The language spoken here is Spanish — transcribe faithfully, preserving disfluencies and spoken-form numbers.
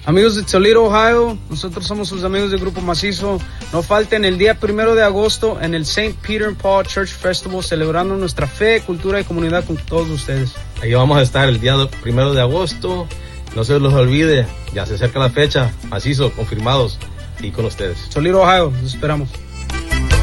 Amigos de Toledo, Ohio, nosotros somos sus amigos del Grupo Macizo. No falten el día primero de agosto en el Saint Peter and Paul Church Festival, celebrando nuestra fe, cultura y comunidad con todos ustedes. Ahí vamos a estar el día primero de agosto. No se los olvide, ya se acerca la fecha. Macizo, confirmados y con ustedes. Toledo, Ohio, los esperamos.